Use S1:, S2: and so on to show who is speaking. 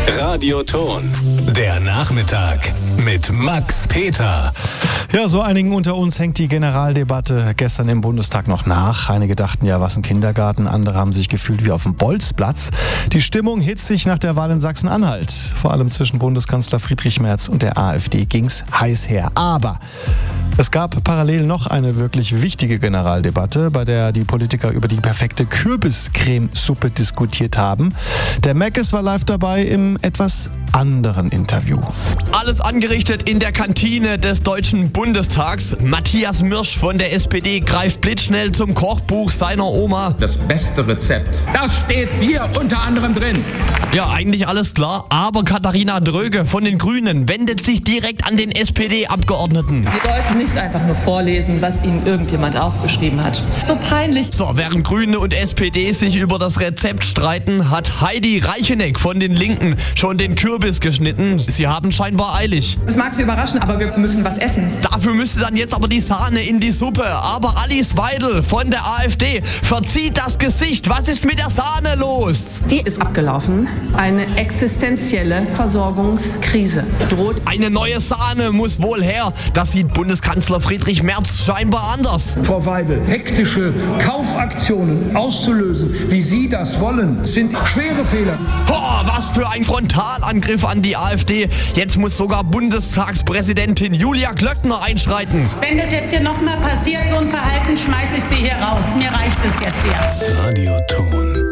S1: Radioton. Der Nachmittag mit Max Peter.
S2: Ja, so einigen unter uns hängt die Generaldebatte gestern im Bundestag noch nach. Einige dachten ja, was ein Kindergarten, andere haben sich gefühlt wie auf dem Bolzplatz. Die Stimmung hitzig nach der Wahl in Sachsen-Anhalt. Vor allem zwischen Bundeskanzler Friedrich Merz und der AfD ging's heiß her. Aber es gab parallel noch eine wirklich wichtige Generaldebatte, bei der die Politiker über die perfekte Kürbiscremesuppe diskutiert haben. Der Meckes war live dabei im etwas anderen Interview.
S3: Alles angerichtet in der Kantine des Deutschen Bundestags. Matthias Mirsch von der SPD greift blitzschnell zum Kochbuch seiner Oma.
S4: Das beste Rezept, das steht hier unter anderem drin.
S3: Ja, eigentlich alles klar, aber Katharina Dröge von den Grünen wendet sich direkt an den SPD-Abgeordneten.
S5: Sie sollten nicht einfach nur vorlesen, was Ihnen irgendjemand aufgeschrieben hat. So peinlich.
S3: So, während Grüne und SPD sich über das Rezept streiten, hat Heidi Reicheneck von den Linken schon den Kürbis geschnitten. Sie haben scheinbar eilig.
S5: Das mag Sie überraschen, aber wir müssen was essen.
S3: Dafür müsste dann jetzt aber die Sahne in die Suppe. Aber Alice Weidel von der AfD verzieht das Gesicht. Was ist mit der Sahne los?
S6: Die ist abgelaufen. Eine existenzielle Versorgungskrise droht.
S3: Eine neue Sahne muss wohl her. Das sieht Bundeskanzler Friedrich Merz scheinbar anders.
S7: Frau Weidel, hektische Kaufaktionen auszulösen, wie Sie das wollen, sind schwere Fehler.
S3: Was für ein Frontalangriff an die AfD. Jetzt muss sogar Bundestagspräsidentin Julia Klöckner einschreiten.
S8: Wenn das jetzt hier nochmal passiert, so ein Verhalten, schmeiße ich Sie hier raus. Mir reicht es jetzt hier.
S1: Radioton.